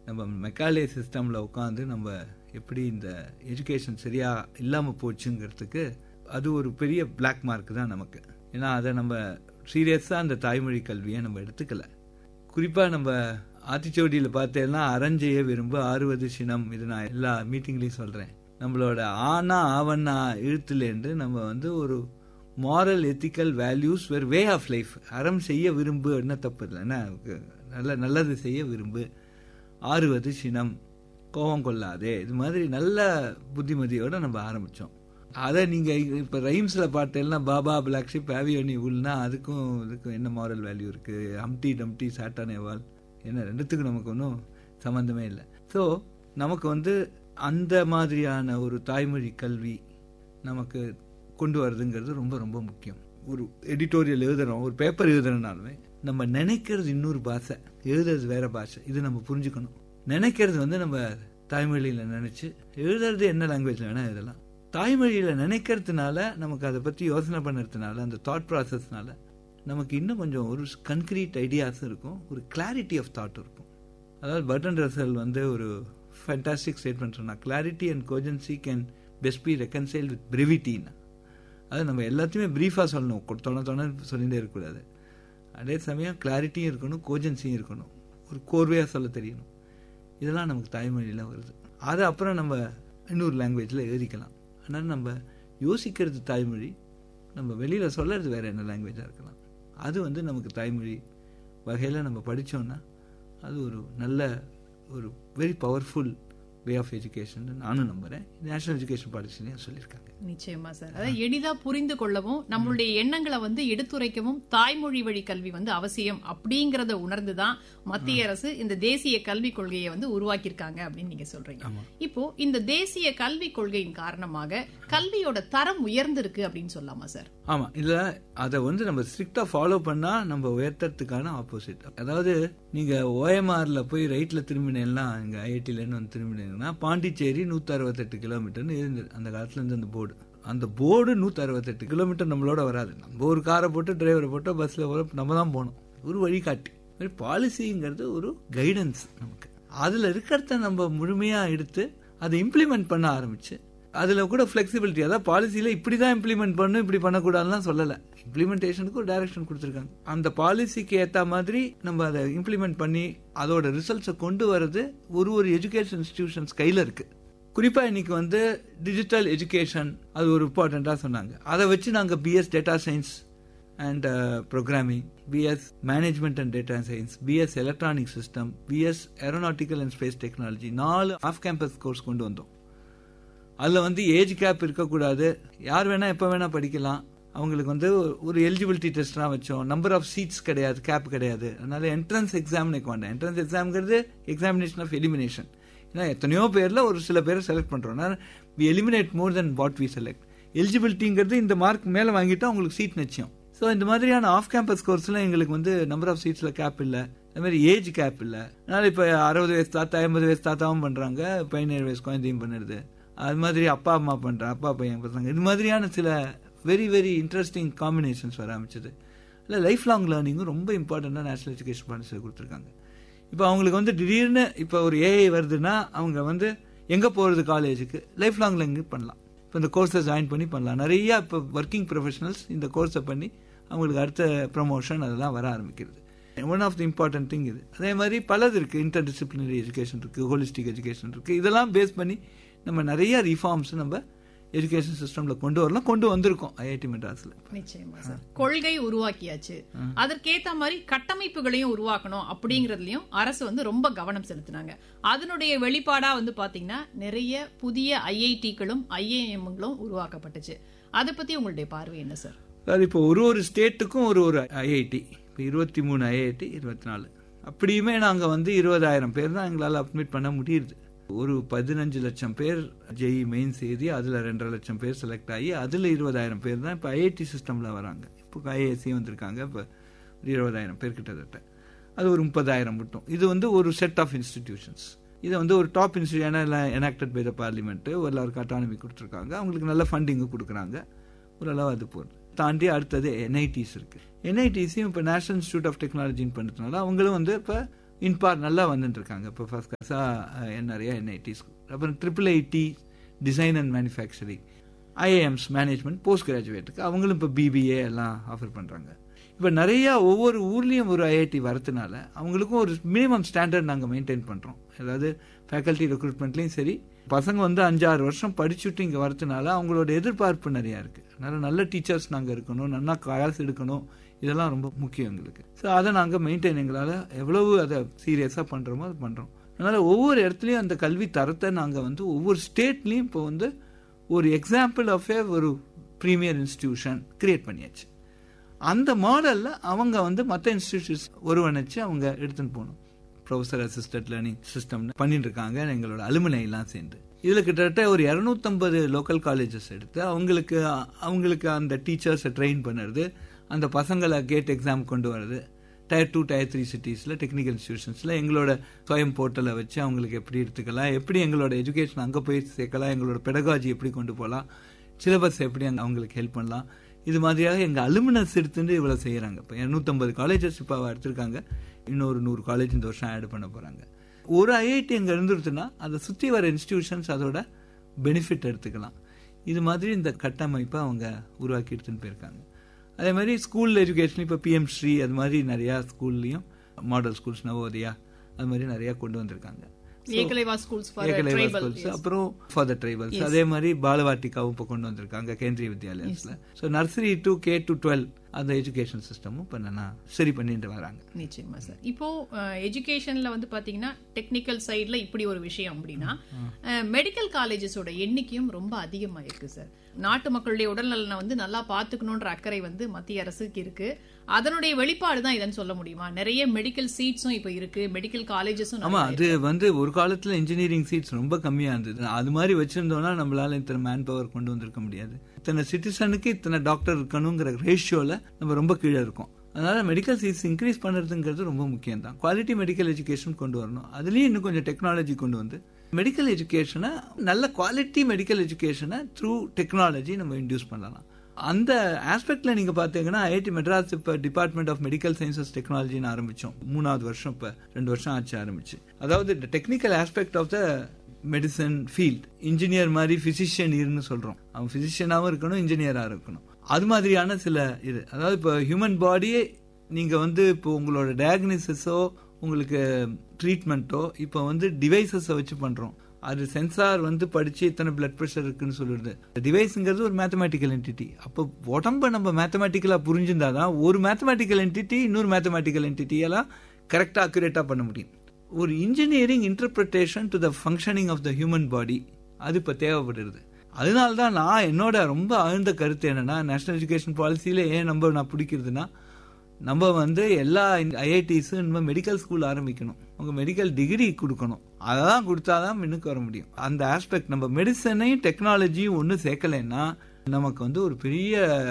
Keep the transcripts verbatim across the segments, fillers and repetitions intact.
நம்ம மெக்காலே சிஸ்டமில் உட்காந்து நம்ம எப்படி இந்த எஜுகேஷன் சரியாக இல்லாமல் போச்சுங்கிறதுக்கு அது ஒரு பெரிய பிளாக் மார்க் தான் நமக்கு. ஏன்னா அதை நம்ம சீரியஸாக அந்த தாய்மொழி கல்வியை நம்ம எடுத்துக்கல. குறிப்பாக நம்ம ஆத்திச்சோடியில் பார்த்தேன்னா அறஞ்செய்ய விரும்பு ஆறுவது சினம், இது நான் எல்லா மீட்டிங்லேயும் சொல்கிறேன். நம்மளோட ஆனா ஆவண்ணா எழுத்துலேருந்து நம்ம வந்து ஒரு மாரல் எத்திக்கல் வேல்யூஸ் வேறு வே ஆஃப் லைஃப். அறம் செய்ய விரும்பு என்ன தப்பு இல்லை, என்ன நல்ல நல்லது செய்ய விரும்பு, ஆறுவது சினம், கோபம் கொள்ளாதே, இது மாதிரி நல்ல புத்திமதியோடு நம்ம ஆரம்பித்தோம். அதை நீங்கள் இப்போ ரைம்ஸில் பார்த்தேன்னா பாபா பிளாக் ஷிப் ஆவியோனி உள்னா அதுக்கும் இதுக்கும் என்ன மாரல் வேல்யூ இருக்குது? ஹம்டி டம்டி சாட்டானேவால் என்ன, ரெண்டுத்துக்கும் நமக்கு ஒன்றும் சம்மந்தமே இல்லை. ஸோ நமக்கு வந்து அந்த மாதிரியான ஒரு தாய்மொழி கல்வி நமக்கு கொண்டு வரதுங்கிறது ரொம்ப ரொம்ப முக்கியம். ஒரு எடிட்டோரியல் எழுதுகிறோம், ஒரு பேப்பர் எழுதுறதுனாலுமே நம்ம நினைக்கிறது இன்னொரு பாஷை, எழுதுறது வேற பாஷை. இது நம்ம புரிஞ்சுக்கணும். நினைக்கிறது வந்து நம்ம தாய்மொழியில் நினைச்சு, எழுதுறது என்ன லாங்குவேஜில் வேணால் எழுதலாம். தாய்மொழியில் நினைக்கிறதுனால நமக்கு அதை பற்றி யோசனை பண்ணுறதுனால அந்த தாட் ப்ராசஸ்னால நமக்கு இன்னும் கொஞ்சம் ஒரு கன்க்ரீட் ஐடியாஸும் இருக்கும், ஒரு கிளாரிட்டி ஆஃப் தாட் இருக்கும். அதாவது பர்டன் ரசல் வந்து ஒரு ஃபேண்டாஸ்டிக் ஸ்டேட்மெண்ட் சொன்னா, clarity and coherency can best B ரெக்கன்சைல்ட் with பிரிவிட்டின்னு. அது நம்ம எல்லாத்தையுமே ப்ரீஃபாக சொல்லணும், தொண தொண சொல்லிகிட்டே இருக்கக்கூடாது. அதே சமயம் கிளாரிட்டியும் இருக்கணும், கோஜன்சியும் இருக்கணும், ஒரு கோர்வையாக சொல்ல தெரியணும். இதெல்லாம் நமக்கு தாய்மொழியில் வருது. அதை அப்புறம் நம்ம இன்னொரு லாங்குவேஜில் எழுதிக்கலாம். அதனால் நம்ம யோசிக்கிறது தாய்மொழி, நம்ம வெளியில் சொல்கிறது வேறு என்ன லாங்குவேஜாக இருக்கலாம். அது வந்து நமக்கு தாய்மொழி வகையில் நம்ம படித்தோன்னா அது ஒரு நல்ல ஒரு very powerful way of education நானும் நம்புறேன். நேஷனல் எஜுகேஷன் பாலிசிலையும் சொல்லியிருக்காங்க. நிச்சயமா சார். அதாவது எளிதா புரிந்து கொள்ளவும் நம்மளுடைய எண்ணங்களை வந்து எடுத்துரைக்கவும் தாய்மொழி வழி கல்வி வந்து அவசியம் அப்படிங்கறத உணர்ந்துதான் மத்திய அரசு இந்த தேசிய கல்விக் கொள்கையை வந்து உருவாக்கியிருக்காங்க அப்படின்னு நீங்க சொல்றீங்க. இப்போ இந்த தேசிய கல்விக் கொள்கையின் காரணமாக கல்வியோட தரம் உயர்ந்திருக்கு அப்படின்னு சொல்லலாமா சார்? ஆமா, இல்ல அதை வந்து நம்ம ஸ்ட்ரிக்டா ஃபாலோ பண்ணா நம்ம உயர்த்தறதுக்கான ஆப்போசிட். அதாவது நீங்க ஓஎம்ஆர்ல போய் ரைட்ல திரும்பினேன்னா, இங்க ஐஐடில இருந்து வந்து திரும்பினீங்கன்னா பாண்டிச்சேரி நூத்தி அறுபத்தி எட்டு கிலோமீட்டர்னு இருந்தது அந்த காலத்துல இருந்து. அந்த போர்டு அந்த போர்டு நூத்தி அறுபத்தி எட்டு கிலோமீட்டர் நம்மளோட வராது. நம்ம ஒரு காரை போட்டு டிரைவரை போட்டு பஸ்ல போற நம்ம தான் போகணும். ஒரு வழிகாட்டி பாலிசிங்கிறது ஒரு கைடன்ஸ் நமக்கு. அதுல இருக்கிறத நம்ம முழுமையா எடுத்து அதை இம்ப்ளிமெண்ட் பண்ண ஆரம்பிச்சு, அதுல கூட பிளெக்சிபிலிட்டி, அதாவது பாலிசியில இப்படிதான் இம்ப்ளிமெண்ட் பண்ணும், இப்படி பண்ணக்கூடாதுலாம் சொல்லல. இம்ப்ளிமெண்டேஷனுக்கு ஒரு டைரக்ஷன் கொடுத்துருக்காங்க. அந்த பாலிசிக்கு ஏற்ற மாதிரி நம்ம அதை இம்ப்ளிமெண்ட் பண்ணி அதோட ரிசல்ட்ஸை கொண்டு வர்றது ஒரு ஒரு எஜுகேஷன் இன்ஸ்டிடியூஷன்ஸ் கையில் இருக்கு. குறிப்பா இன்னைக்கு வந்து டிஜிட்டல் எஜுகேஷன் அது ஒரு இம்பார்ட்டண்டா சொன்னாங்க. அதை வச்சு நாங்கள் PS data science and programming, PS management and data science, PS electronic system, PS aeronautical and space technology நாலு ஆஃப் கேம்பஸ் கோர்ஸ் கொண்டு வந்தோம். அதில் வந்து ஏஜ் கேப் இருக்கக்கூடாது, யார் வேணா எப்போ வேணா படிக்கலாம். அவங்களுக்கு வந்து ஒரு எலிஜிபிலிட்டி டெஸ்ட்லாம் வச்சோம். நம்பர் ஆஃப் சீட்ஸ் கிடையாது, கேப் கிடையாது. அதனால என்ட்ரன்ஸ் எக்ஸாம் வேண்டாம். Entrance எக்ஸாம்ங்கிறது examination of elimination. ஏன்னா எத்தனையோ பேர்ல ஒரு சில பேரை செலக்ட் பண்றோம். We eliminate more then what we select. எலிஜிபிலிட்டிங்கிறது இந்த மார்க் மேலே வாங்கிட்டா உங்களுக்கு சீட் நிச்சயம். ஸோ இந்த மாதிரியான ஆஃப் கேம்பஸ் கோர்ஸ்ல எங்களுக்கு வந்து நம்பர் ஆஃப் சீட்ஸ்ல கேப் இல்லை, அது மாதிரி ஏஜ் கேப் இல்லை. அதனால இப்போ அறுபது வயசு தாத்தா ஐம்பது வயசு தாத்தாவும் பண்றாங்க, பதினேழு வயசு குழந்தையும் பண்ணுறது. அது மாதிரி அப்பா அம்மா பண்ற அப்பா பையன் பசங்க, இது மாதிரியான சில வெரி வெரி இன்ட்ரெஸ்டிங் காம்பினேஷன்ஸ் வர ஆரம்பிச்சது. இல்லை லைஃப் லாங் லேர்னிங்கும் ரொம்ப இம்பார்ட்டண்டாக நேஷனல் எஜுகேஷன் பாலிசியில் கொடுத்துருக்காங்க. இப்போ அவங்களுக்கு வந்து திடீர்னு இப்போ ஒரு ஏஐ வருதுன்னா அவங்க வந்து எங்கே போகிறது காலேஜுக்கு, லைஃப் லாங் லேர்னிங் பண்ணலாம். இப்போ இந்த கோர்ஸை ஜாயின் பண்ணி பண்ணலாம். நிறைய இப்போ ஒர்க்கிங் ப்ரொஃபஷனல்ஸ் இந்த கோர்ஸை பண்ணி அவங்களுக்கு அடுத்த ப்ரமோஷன் அதெல்லாம் வர ஆரம்பிக்கிறது. One of the important thing இது. அதே மாதிரி பலது இருக்குது. இன்டர் டிசிப்ளினரி எஜுகேஷன் இருக்குது, ஹோலிஸ்டிக் எஜுகேஷன் இருக்குது. இதெல்லாம் பேஸ் பண்ணி நம்ம நிறைய ரிஃபார்ம்ஸ் நம்ம எஜுகேஷன் சிஸ்டம்ல கொண்டு வரலாம், கொண்டு வந்திருக்கோம் ஐஐடி மெட்ராஸ்ல. நிச்சயமா சார். கொள்கை உருவாக்கியாச்சு, அதற்கேத்த மாதிரி கட்டமைப்புகளையும் உருவாக்கணும் அப்படிங்கறதுலயும் அரசு வந்து ரொம்ப கவனம் செலுத்தினாங்க. அதனுடைய வெளிப்பாடா வந்து பாத்தீங்கன்னா நிறைய புதிய ஐஐடிகளும் ஐஐஎம்களும் உருவாக்கப்பட்டுச்சு. அதை பத்தி உங்களுடைய பார்வை என்ன சார்? சார், இப்போ ஒரு ஒரு ஸ்டேட்டுக்கும் ஒரு ஒரு ஐஐடி, இப்போ இருபத்தி மூணு ஐஐடி, இருபத்தி நாலு அப்படியுமே நாங்கள் வந்து இருபதாயிரம் பேர் தான் எங்களால் அட்மிட் பண்ண முடியுது. ஒரு பதினஞ்சு லட்சம் பேர் ஜெய் மெயின்ஸ் எழுதி அதில் ரெண்டரை லட்சம் பேர் செலக்ட் ஆகி அதில் இருபதாயிரம் பேர் தான் இப்போ ஐஐடி சிஸ்டமில் வராங்க. இப்போ ஐஏஎஸ்சி வந்திருக்காங்க. இப்போ ஒரு இருபதாயிரம் பேர் கிட்டத்தட்ட. அது ஒரு முப்பதாயிரம் மட்டும். இது வந்து ஒரு செட் ஆஃப் இன்ஸ்டிடியூஷன்ஸ். இதை வந்து ஒரு top institution enacted by the parliament, எல்லாருக்கும் அட்டானமி கொடுத்துருக்காங்க, அவங்களுக்கு நல்ல ஃபண்டிங்கு கொடுக்குறாங்க. ஓரளவு அது போகுது. தாண்டி அடுத்தது என்ஐடிஸ் இருக்கு. என்ஐடிஸையும் இப்போ நேஷனல் இன்ஸ்டியூட் ஆஃப் டெக்னாலஜின்னு பண்ணுறதுனால அவங்களும் வந்து இப்போ இன்பார் நல்லா வந்துட்டு இருக்காங்க. இப்போ ஃபர்ஸ்ட் கிளாஸாக நிறையா என்ஐடிஸ், அப்புறம் triple ID design and manufacturing, ஐஏஎம்ஸ் management post கிராஜுவேட்டுக்கு அவங்களும் இப்போ பிபிஏ எல்லாம் ஆஃபர் பண்ணுறாங்க. இப்போ நிறையா ஒவ்வொரு ஊர்லேயும் ஒரு ஐஐடி வரதுனால அவங்களுக்கும் ஒரு மினிமம் ஸ்டாண்டர்ட் நாங்கள் மெயின்டைன் பண்ணுறோம். அதாவது ஃபேக்கல்ட்டி ரெக்ரூட்மெண்ட்லேயும் சரி, பசங்க வந்து அஞ்சாறு வருஷம் படிச்சுட்டு இங்கே வரதுனால அவங்களோட எதிர்பார்ப்பு நிறையா இருக்குது. அதனால் நல்ல டீச்சர்ஸ் நாங்கள் இருக்கணும், நல்லா கிளாஸ் எடுக்கணும், இதெல்லாம் ரொம்ப முக்கியம் எங்களுக்கு. ஸோ அதை நாங்கள் மெயின்டைன் எங்களால் எவ்வளவு அதை சீரியஸாக பண்ணுறோமோ அதை பண்ணுறோம். அதனால் ஒவ்வொரு இடத்துலையும் அந்த கல்வி தரத்தை நாங்கள் வந்து ஒவ்வொரு ஸ்டேட்லேயும் இப்போ வந்து ஒரு எக்ஸாம்பிள் ஆஃப் ஏ ஒரு ப்ரீமியர் இன்ஸ்டிடியூஷன் கிரியேட் பண்ணியாச்சு. அந்த மாடலில் அவங்க வந்து மற்ற இன்ஸ்டிடியூஷன்ஸ் ஒருவணைச்சு அவங்க எடுத்துன்னு போகணும். ப்ரொஃபஸர் அசிஸ்டன்ட் லேர்னிங் சிஸ்டம்னு பண்ணிட்டு இருக்காங்க எங்களோட அலுமினை எல்லாம் சேர்ந்து. இதில் கிட்டத்தட்ட ஒரு இரநூத்தம்பது லோக்கல் காலேஜஸ் எடுத்து அவங்களுக்கு அவங்களுக்கு அந்த டீச்சர்ஸை ட்ரெயின் பண்ணுறது, அந்த பசங்களை கேட் எக்ஸாம் கொண்டு வர்றது, tier two tier three சிட்டிஸில் technical இன்ஸ்டிடியூஷன்ஸில் எங்களோட சுயம் போர்ட்டலை வச்சு அவங்களுக்கு எப்படி எடுத்துக்கலாம், எப்படி எங்களோட எஜுகேஷன் அங்கே போய் சேர்க்கலாம், எங்களோட பெடகாஜி எப்படி கொண்டு போகலாம், சிலபஸ் எப்படி அங்கே அவங்களுக்கு ஹெல்ப் பண்ணலாம், இது மாதிரியாக எங்கள் அலுமினஸ் எடுத்துட்டு இவ்வளோ செய்கிறாங்க. இப்போ இரநூத்தம்பது காலேஜஸ் இப்போ எடுத்திருக்காங்க, இன்னொரு நூறு காலேஜ் இந்த வருஷம் ஆட் பண்ண போகிறாங்க. ஒரு ஐஐடி அங்கே இருந்துருச்சுன்னா அதை சுற்றி வர இன்ஸ்டிடியூஷன்ஸ் அதோட பெனிஃபிட் எடுத்துக்கலாம். இது மாதிரி இந்த கட்டமைப்பை அவங்க உருவாக்கி எடுத்துன்னு போயிருக்காங்க. அதே மாதிரி ஸ்கூல் எஜுகேஷன் இப்போ பிஎம் ஸ்ரீ அது மாதிரி நிறையா ஸ்கூல்லையும் மாடல் ஸ்கூல்ஸ், நவோதயா அது மாதிரி நிறையா கொண்டு வந்திருக்காங்க. அப்புறம் ஃபார் த ட்ரைபல்ஸ் அதே மாதிரி பாலவாட்டிகாவும் இப்போ கொண்டு வந்திருக்காங்க Kendriya வித்யாலயத்துல. So nursery to K to twelve அந்த எஜுகேஷன் சிஸ்டமும் இப்போ என்னன்னா சரி பண்ணிட்டு வராங்க. நிச்சயமா சார். இப்போ எஜுகேஷன்ல வந்து பாத்தீங்கன்னா டெக்னிக்கல் சைட்ல இப்படி ஒரு விஷயம் அப்படின்னா மெடிக்கல் காலேஜஸோட எண்ணிக்கையும் ரொம்ப அதிகமா இருக்கு சார். நாட்டு மக்களுடைய உடல்நலனை வந்து நல்லா பாத்துக்கணும்ன்ற அக்கறை வந்து மத்திய அரசுக்கு இருக்கு. அதனுடைய வெளிப்பாடு தான் இதன்னு சொல்ல முடியுமா? நிறைய மெடிக்கல் சீட்ஸும் இப்ப இருக்கு, மெடிக்கல் காலேஜஸும். ஆமா, அது வந்து ஒரு காலத்துல இன்ஜினியரிங் சீட்ஸ் ரொம்ப கம்மியா இருந்தது. அது மாதிரி வச்சிருந்தோம்னா நம்மளால இத்தனை மேன் பவர் கொண்டு வந்திருக்க முடியாது. இத்தனை சிட்டிசனுக்கு இத்தனை டாக்டர் இருக்கணுங்கிற ரேஷியோல நம்ம ரொம்ப கீழே இருக்கோம். அதனால மெடிக்கல் சீட்ஸ் இன்க்ரீஸ் பண்ணுறதுங்கிறது ரொம்ப முக்கியம் தான். குவாலிட்டி மெடிக்கல் எஜுகேஷன் கொண்டு வரணும். அதுலேயும் இன்னும் கொஞ்சம் டெக்னாலஜி கொண்டு வந்து மெடிக்கல் எஜுகேஷனை, நல்ல குவாலிட்டி மெடிக்கல் எஜுகேஷனை த்ரூ டெக்னாலஜி நம்ம இன்டியூஸ் பண்ணலாம். அந்த ஆஸ்பெக்ட்ல நீங்க பாத்தீங்கன்னா ஐஐடி மெட்ராஸ் இப்ப டிபார்ட்மெண்ட் ஆஃப் மெடிக்கல் சயின்சஸ் டெக்னாலஜின்னு ஆரம்பிச்சோம். மூணாவது வருஷம், இப்ப ரெண்டு வருஷம் ஆச்சு ஆரம்பிச்சு. அதாவது technical aspect of the medicine field, engineer மாதிரி பிசிஷியன் இருன்னு சொல்றோம். அவன் பிசிஷியனாவும் இருக்கணும், இன்ஜினியரா இருக்கணும். அது மாதிரியான சில இது, அதாவது இப்போ ஹியூமன் பாடியே நீங்க வந்து இப்போ உங்களோட டயக்னோசிஸோ உங்களுக்கு ட்ரீட்மெண்ட்டோ இப்போ வந்து டிவைசஸை வச்சு பண்றோம். அது சென்சார் வந்து படிச்சு இத்தனை பிளட் ப்ரெஷர் இருக்குன்னு சொல்லிடுது. டிவைஸ்ங்கிறது ஒரு மேத்தமேட்டிக்கல் என்டிட்டி. அப்போ உடம்ப நம்ம மேத்தமேட்டிக்கலா புரிஞ்சிருந்தாதான் ஒரு மேத்தமேட்டிக்கல் என்டிட்டி இன்னொரு மேத்தமேட்டிக்கல் என்டிட்டியெல்லாம் கரெக்டா அக்யூரேட்டா பண்ண முடியும். ஒரு engineering interpretation to the functioning of the human body அது இப்போ தேவைப்படுது. அதனால தான் நான் என்னோட ரொம்ப ஆழ்ந்த கருத்து என்னன்னா, நேஷனல் எஜுகேஷன் பாலிசியில ஏன் நம்ம நான் பிடிக்கிறதுனா, நம்ம வந்து எல்லா ஐஐடிஸும் நம்ம மெடிக்கல் ஸ்கூல் ஆரம்பிக்கணும், உங்க மெடிக்கல் டிகிரி கொடுக்கணும். அதான் கொடுத்தாதான் முன்னுக்கு வர முடியும். அந்த ஆஸ்பெக்ட் நம்ம மெடிசனையும் டெக்னாலஜியும் ஒன்று சேர்க்கலைன்னா நமக்கு வந்து ஒரு பெரிய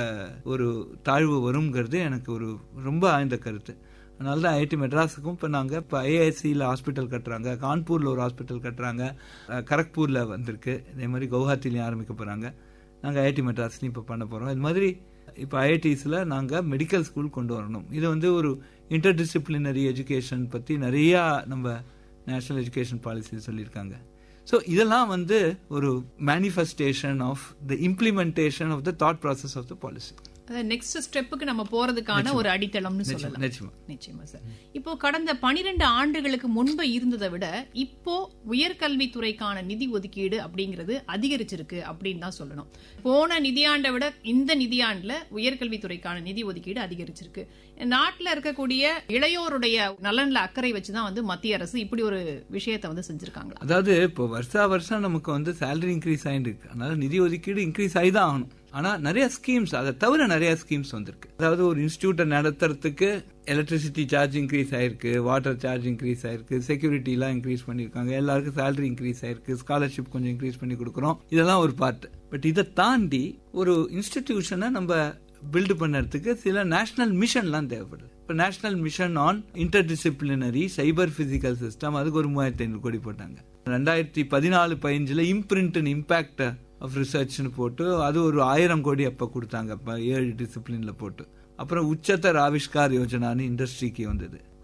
ஒரு தாழ்வு வருங்கிறது எனக்கு ஒரு ரொம்ப ஆழ்ந்த கருத்து. அதனால தான் ஐஐடி மெட்ராஸுக்கும் இப்போ நாங்கள் இப்போ ஐஐஎஸ்சியில் ஹாஸ்பிட்டல் கட்டுறாங்க, கான்பூரில் ஒரு ஹாஸ்பிட்டல் கட்டுறாங்க, கரக்பூரில் வந்திருக்கு, இதே மாதிரி கவுஹாத்திலையும் ஆரம்பிக்க போகிறாங்க. நாங்கள் ஐஐடி மெட்ராஸ்லையும் இப்போ பண்ண போகிறோம். இது மாதிரி இப்போ ஐஐடிஸில் நாங்கள் மெடிக்கல் ஸ்கூல் கொண்டு வரணும். இது வந்து ஒரு இன்டர்டிசிப்ளினரி எஜுகேஷன் பற்றி நிறையா நம்ம நேஷனல் எஜுகேஷன் பாலிசி சொல்லியிருக்காங்க. ஸோ இதெல்லாம் வந்து ஒரு manifestation of the implementation of the thought process of the policy. Next ஸ்டெப்புக்கு நம்ம போறதுக்கான ஒரு அடித்தளம்னு சொல்லலாம். நிச்சயமா சார். இப்போ கடந்த பனிரெண்டு ஆண்டுகளுக்கு முன்பு இருந்ததை விட இப்போ உயர்கல்வித்துறைக்கான நிதி ஒதுக்கீடு அப்படிங்கிறது அதிகரிச்சிருக்கு அப்படின்னு தான் சொல்லணும். போன நிதியாண்டை விட இந்த நிதியாண்டுல உயர்கல்வித்துறைக்கான நிதி ஒதுக்கீடு அதிகரிச்சிருக்கு. நாட்டில் இருக்கக்கூடிய இளையோருடைய நலன்ல அக்கறை வச்சுதான் வந்து மத்திய அரசு இப்படி ஒரு விஷயத்தை வந்து செஞ்சிருக்காங்க. அதாவது இப்போ வருஷா வருஷம் நமக்கு வந்து சேலரி இன்க்ரீஸ் ஆயிட்டு இருக்கு, அதனால நிதி ஒதுக்கீடு இன்க்ரீஸ் ஆகிதான் ஆகணும். ஆனா நிறைய ஸ்கீம்ஸ், அதை தவிர நிறைய ஸ்கீம்ஸ் வந்திருக்கு. அதாவது ஒரு இன்ஸ்டிடியூட்டை நடத்துறதுக்கு எலக்ட்ரிசிட்டி சார்ஜ் இன்க்ரீஸ் ஆயிருக்கு, வாட்டர் சார்ஜ் இன்க்ரீஸ் ஆயிருக்கு, செக்யூரிட்டி எல்லாம் இன்க்ரீஸ் பண்ணிருக்காங்க, எல்லாருக்கும் சேலரி இன்க்ரீஸ் ஆயிருக்கு, ஸ்காலர்ஷிப் கொஞ்சம் இன்க்ரீஸ் பண்ணி கொடுக்குறோம். இதெல்லாம் ஒரு பார்ட். பட் இதை தாண்டி ஒரு இன்ஸ்டிடியூஷனை நம்ம பில்டு பண்ணறதுக்கு சில நேஷனல் மிஷன்லாம் தேவைப்படுது. இப்போ national mission on interdisciplinary cyber physical system, அதுக்கு ஒரு மூவாயிரத்தி ஐநூறு கோடி போட்டாங்க. ரெண்டாயிரத்தி பதினாலு பதினஞ்சுல இம்ப்ரிண்ட் அண்ட் இம்பாக்ட் ஆஃப் ரிசர்ச்னு போட்டு அது ஒரு ஆயிரம் கோடி அப்ப கொடுத்தாங்க, ஏழு டிசிப்ளின்ல போட்டு. அப்புறம் உச்சத்தர் ஆவிஷ்கார் யோஜனான்னு இண்டஸ்ட்ரிக்கு வந்தது,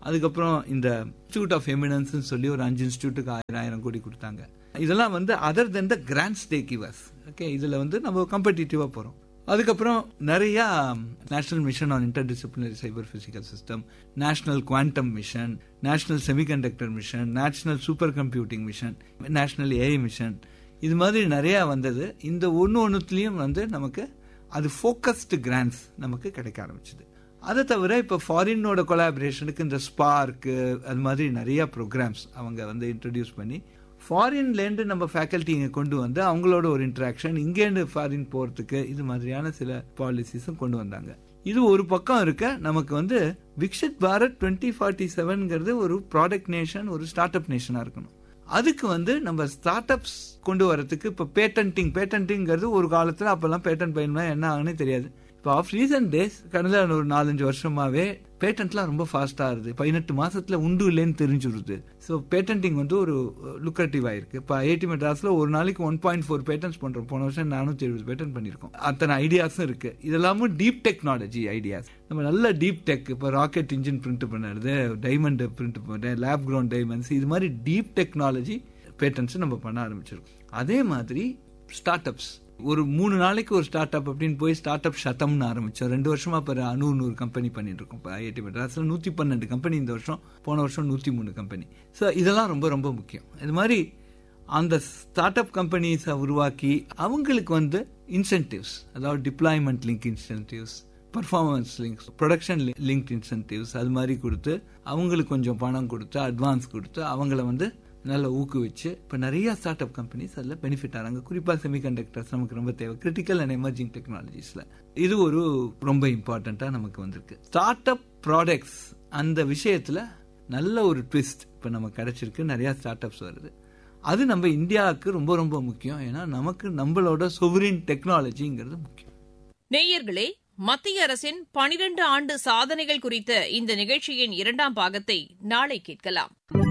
அதுக்கப்புறம் இந்த இன்ஸ்டிடியூட் ஆஃப் எமினன்ஸ் சொல்லி ஒரு அஞ்சு இன்ஸ்டிடியூட்டுக்கு ஆயிரம் ஆயிரம் கோடி கொடுத்தாங்க. இதெல்லாம் வந்து அதர் தென் த கிராண்ட்ஸ் டே கிவர்ஸ். ஓகே, இதுல வந்து நம்ம காம்படிட்டிவா போறோம். அதுக்கப்புறம் நிறைய national mission on inter disciplinary cyber physical system, national quantum mission, national semiconductor mission, national super computing mission, national AI mission, இது மாதிரி நிறைய வந்தது. இந்த ஒன்று ஒன்றுத்துலேயும் வந்து நமக்கு அது ஃபோக்கஸ்டு கிராண்ட்ஸ் நமக்கு கிடைக்க ஆரம்பிச்சுது. அதை தவிர இப்போ ஃபாரினோட கொலாபரேஷனுக்கு இந்த ஸ்பார்க்கு அது மாதிரி நிறைய ப்ரோக்ராம்ஸ் அவங்க வந்து இன்ட்ரடியூஸ் பண்ணி ஃபாரின்லேருந்து நம்ம ஃபேக்கல்ட்டி இங்கே கொண்டு வந்து அவங்களோட ஒரு இன்ட்ராக்ஷன், இங்கேருந்து ஃபாரின் போகிறதுக்கு இது மாதிரியான சில பாலிசிஸும் கொண்டு வந்தாங்க. இது ஒரு பக்கம் இருக்க, நமக்கு வந்து விக்ஷித் பாரத் டுவெண்ட்டி ஃபார்ட்டி செவன்ங்கிறது ஒரு ப்ராடக்ட் நேஷன், ஒரு ஸ்டார்ட் அப் நேஷனாக இருக்கணும். அதுக்கு வந்து நம்ம ஸ்டார்ட் அப்ஸ் கொண்டு வரதுக்கு இப்போ பேட்டன்டிங் பேட்டன்டிங்கிறது ஒரு காலத்தில் அப்போல்லாம் பேட்டன் பயன்னா என்ன ஆகுன்னு தெரியாது. இப்போ ஆஃப் ரீசன்ட் டேஸ் கடந்த ஒரு நாலஞ்சு வருஷமாவே பேட்டன்ட்லாம் ரொம்ப ஃபாஸ்டா ஆகுது. பதினெட்டு மாசத்துல உண்டு இல்லைன்னு தெரிஞ்சுருது. ஸோ பேட்டன்டிங் வந்து ஒரு லுக்ரேட்டிவ் ஆயிருக்கு. இப்போ ஐஐடி மெட்ராஸ்ல ஒரு நாளைக்கு ஒன் பாயிண்ட் ஃபோர் பேட்டன்ஸ் பண்றோம். போன வருஷம் நானூத்தி எழுபது பேட்டன் பண்ணிருக்கோம். அத்தனை ஐடியாஸும் இருக்கு. இதெல்லாமும் டீப் டெக்னாலஜி ஐடியாஸ். நம்ம நல்ல டீப் டெக், இப்போ ராக்கெட் இன்ஜின் பிரிண்ட் பண்ணுறது, டைமண்ட் பிரிண்ட் பண்ணுறது, லேப் கிரவுண்ட் டைமண்ட்ஸ், இது மாதிரி டீப் டெக்னாலஜி பேட்டன்ஸ் நம்ம பண்ண ஆரம்பிச்சிருக்கோம். அதே மாதிரி ஸ்டார்ட் அப்ஸ், ஒரு மூணு நாளைக்கு ஒரு ஸ்டார்ட் அப் அப்படின்னு போய் ஸ்டார்ட் அப் சதம்னு ஆரம்பிச்சோம். ரெண்டு வருஷமா இப்போ நூறு நூறு கம்பெனி பண்ணிட்டு இருக்கோம். இப்போ ஐஐடி மெட்ராஸ்ல நூத்தி பன்னெண்டு கம்பெனி இந்த வருஷம், போன வருஷம் நூத்தி மூணு கம்பெனி. ஸோ இதெல்லாம் ரொம்ப ரொம்ப முக்கியம். இது மாதிரி அந்த ஸ்டார்ட் அப் கம்பெனிஸை உருவாக்கி அவங்களுக்கு வந்து இன்சென்டிவ்ஸ், அதாவது deployment link incentives, performance links, production link incentives, அது மாதிரி கொடுத்து அவங்களுக்கு கொஞ்சம் பணம் கொடுத்து அட்வான்ஸ் கொடுத்து அவங்கள வந்து நல்லா ஊக்குவிச்சு இப்போ நிறைய ஸ்டார்ட் அப் கம்பெனிஸ் அதில் பெனிஃபிட் ஆகிறாங்க. குறிப்பாக செமிகண்டக்டர்ஸ் நமக்கு ரொம்ப தேவை, கிரிட்டிக்கல் அண்ட் எமர்ஜிங் டெக்னாலஜிஸில். இது ஒரு ரொம்ப இம்பார்ட்டண்ட்டாக நமக்கு வந்திருக்கு. ஸ்டார்ட் அப் ப்ராடக்ட்ஸ் அந்த விஷயத்தில் நல்ல ஒரு ட்விஸ்ட் இப்போ நமக்கு கிடைச்சிருக்கு. நிறைய ஸ்டார்ட் அப்ஸ் வருது. அது நம்ம இந்தியாவுக்கு ரொம்ப ரொம்ப முக்கியம். ஏன்னா நமக்கு நம்மளோட சொவரின் டெக்னாலஜிங்கிறது முக்கியம். நேயர்களே, மத்திய அரசின் பனிரெண்டு ஆண்டு சாதனைகள் குறித்த இந்த நிகழ்ச்சியின் இரண்டாம் பாகத்தை நாளை கேட்கலாம்.